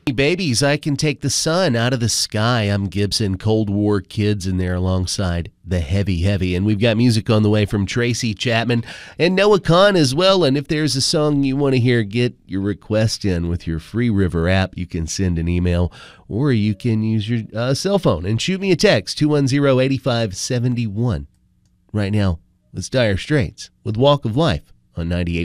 Babies, I Can Take the Sun Out of the Sky. I'm Gibson, Cold War Kids in there alongside the Heavy. And we've got music on the way from Tracy Chapman and Noah Kahan as well. And if there's a song you want to hear, get your request in with your Free River app. You can send an email or you can use your cell phone and shoot me a text, 210-8571. Right now, it's Dire Straits with Walk of Life on 98.